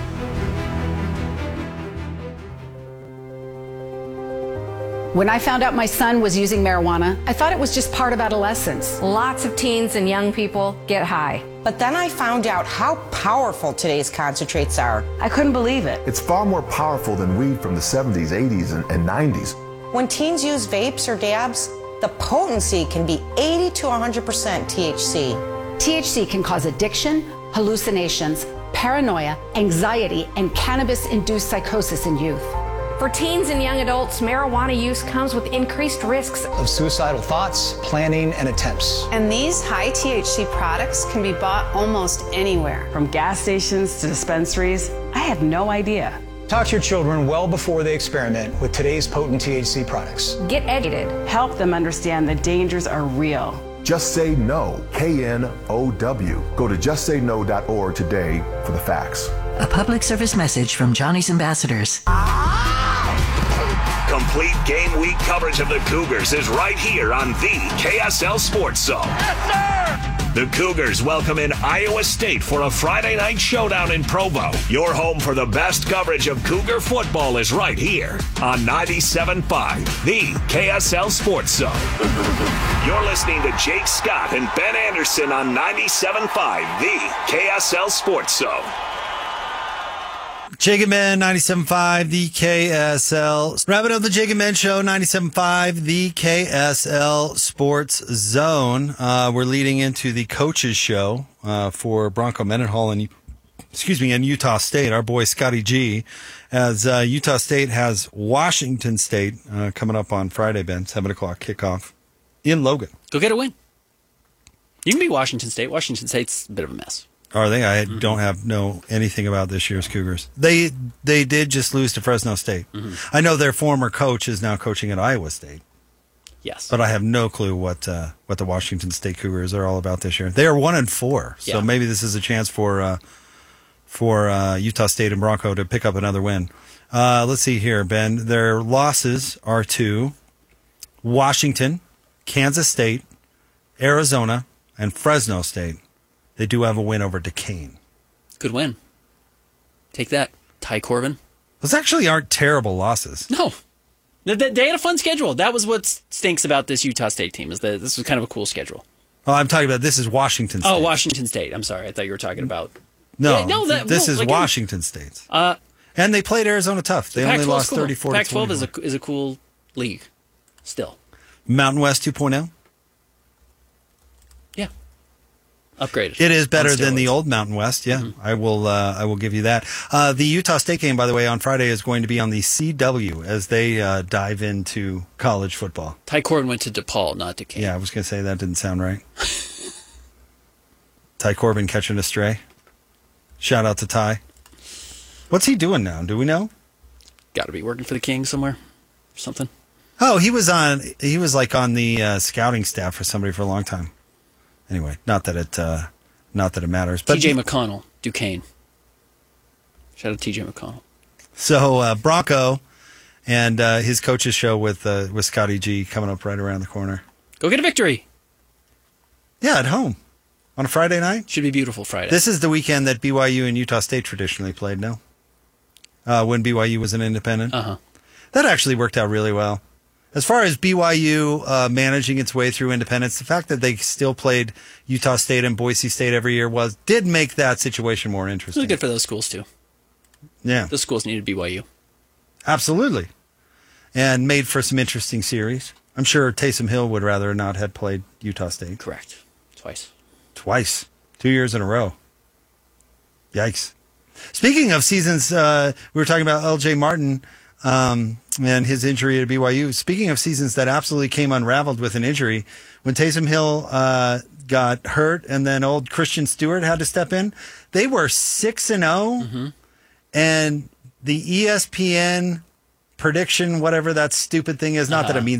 When I found out my son was using marijuana, I thought it was just part of adolescence. Lots of teens and young people get high. But then I found out how powerful today's concentrates are. I couldn't believe it. It's far more powerful than weed from the 70s, 80s, and 90s. When teens use vapes or dabs, the potency can be 80 to 100% THC. THC can cause addiction, hallucinations, paranoia, anxiety, and cannabis-induced psychosis in youth. For teens and young adults, marijuana use comes with increased risks of suicidal thoughts, planning, and attempts. And these high THC products can be bought almost anywhere. From gas stations to dispensaries, I had no idea. Talk to your children well before they experiment with today's potent THC products. Get educated. Help them understand the dangers are real. Just Say No, KNOW. Go to justsayno.org today for the facts. A public service message from Johnny's Ambassadors. Complete game week coverage of the Cougars is right here on the KSL Sports Zone. Yes, sir! The Cougars welcome in Iowa State for a Friday night showdown in Provo. Your home for the best coverage of Cougar football is right here on 97.5, the KSL Sports Zone. You're listening to Jake Scott and Ben Anderson on 97.5, the KSL Sports Zone. Jake and Ben, 97.5, the KSL. Wrapping up the Jake and Ben Show, 97.5, the KSL Sports Zone. We're leading into the coaches show for Bronco Mendenhall and Utah State. Our boy Scotty G, as Utah State has Washington State coming up on Friday, Ben, 7 o'clock kickoff in Logan. Go get a win. You can beat Washington State. Washington State's a bit of a mess. Are they? I don't know anything about this year's Cougars. They did just lose to Fresno State. Mm-hmm. I know their former coach is now coaching at Iowa State. Yes, but I have no clue what the Washington State Cougars are all about this year. They are 1-4, so maybe this is a chance for Utah State and Bronco to pick up another win. Let's see here, Ben. Their losses are to Washington, Kansas State, Arizona, and Fresno State. They do have a win over Duquesne. Good win. Take that, Ty Corbin. Those actually aren't terrible losses. No. They had a fun schedule. That was what stinks about this Utah State team, is that this was kind of a cool schedule. Oh, I'm talking about this is Washington State. Oh, Washington State. I'm sorry. I thought you were talking about... This is Washington State's. And they played Arizona tough. They only lost 34 to 24. Pac-12 is a cool league still. Mountain West 2.0? Upgraded. It is better than the old Mountain West. Yeah, mm-hmm. I will give you that. The Utah State game, by the way, on Friday is going to be on the CW as they dive into college football. Ty Corbin went to DePaul, not Duquesne. Yeah, I was going to say that didn't sound right. Ty Corbin catching a stray. Shout out to Ty. What's he doing now? Do we know? Got to be working for the King somewhere or something. Oh, he was on the scouting staff for somebody for a long time. Anyway, not that it matters. But TJ McConnell, Duquesne. Shout out to TJ McConnell. So Bronco and his coach's show with Scotty G coming up right around the corner. Go get a victory. Yeah, at home on a Friday night. Should be beautiful Friday. This is the weekend that BYU and Utah State traditionally played. No, when BYU was an independent. That actually worked out really well. As far as BYU managing its way through independence, the fact that they still played Utah State and Boise State every year did make that situation more interesting. It was good for those schools, too. Yeah. Those schools needed BYU. Absolutely. And made for some interesting series. I'm sure Taysom Hill would rather not have played Utah State. Correct. Twice. 2 years in a row. Yikes. Speaking of seasons, we were talking about L.J. Martin and his injury at BYU. Speaking of seasons that absolutely came unraveled with an injury, when Taysom Hill got hurt and then old Christian Stewart had to step in, they were 6-0, and the ESPN prediction, whatever that stupid thing is, not that it means